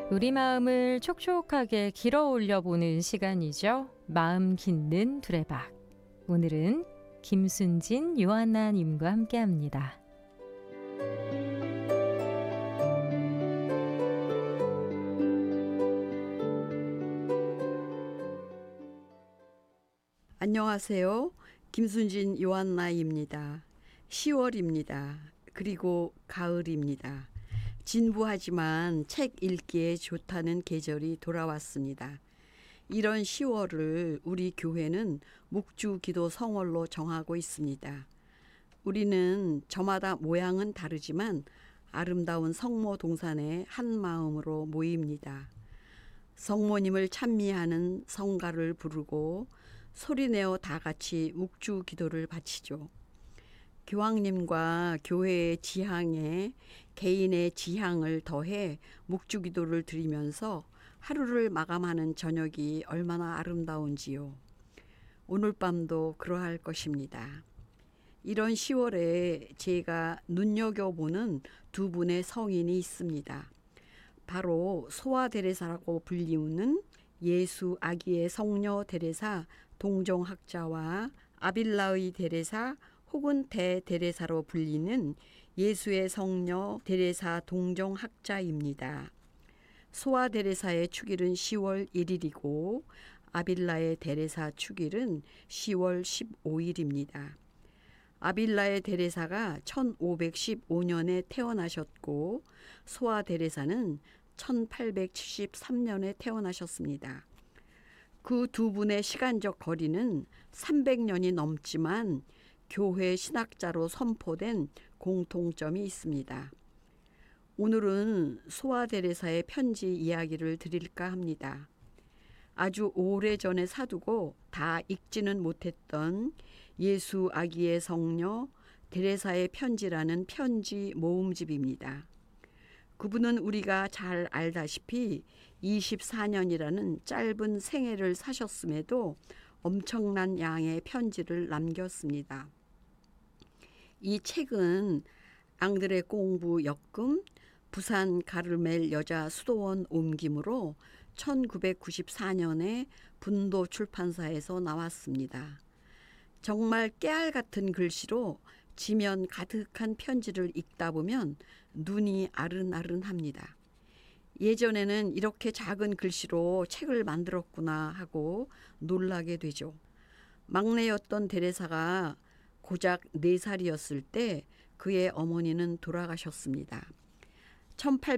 우리 마음을 촉촉하게 길어 올려 보는 시간이죠. 마음 깃는 두레박. 오늘은 김순진 요한나님과 함께합니다. 안녕하세요. 김순진 요한나입니다. 10월입니다. 그리고 가을입니다. 진부하지만 책 읽기에 좋다는 계절이 돌아왔습니다. 이런 10월을 우리 교회는 묵주기도 성월로 정하고 있습니다. 우리는 저마다 모양은 다르지만 아름다운 성모 동산에 한 마음으로 모입니다. 성모님을 찬미하는 성가를 부르고 소리내어 다 같이 묵주 기도를 바치죠. 교황님과 교회의 지향에 개인의 지향을 더해 묵주 기도를 드리면서 하루를 마감하는 저녁이 얼마나 아름다운지요. 오늘 밤도 그러할 것입니다. 이런 10월에 제가 눈여겨보는 두 분의 성인이 있습니다. 바로 소아 데레사라고 불리우는 예수 아기의 성녀 데레사 동정학자와 아빌라의 데레사 혹은 대데레사로 불리는 예수의 성녀 데레사 동정학자입니다. 소아 데레사의 축일은 10월 1일이고 아빌라의 데레사 축일은 10월 15일입니다. 아빌라의 데레사가 1515년에 태어나셨고 소아 데레사는 1873년에 태어나셨습니다. 그 두 분의 시간적 거리는 300년이 넘지만 교회 신학자로 선포된 공통점이 있습니다. 오늘은 소아 데레사의 편지 이야기를 드릴까 합니다. 아주 오래전에 사두고 다 읽지는 못했던 예수 아기의 성녀 데레사의 편지라는 편지 모음집입니다. 그분은 우리가 잘 알다시피 24년이라는 짧은 생애를 사셨음에도 엄청난 양의 편지를 남겼습니다. 이 책은 앙드레 꽁부 역금, 부산 가르멜 여자 수도원 옮김으로 1994년에 분도 출판사에서 나왔습니다. 정말 깨알 같은 글씨로 지면 가득한 편지를 읽다 보면 눈이 아른아른합니다. 예전에는 이렇게 작은 글씨로 책을 만들었구나 하고 놀라게 되죠. 막내였던 데레사가 고작 4살이었을 때 그의 어머니는 돌아가셨습니다.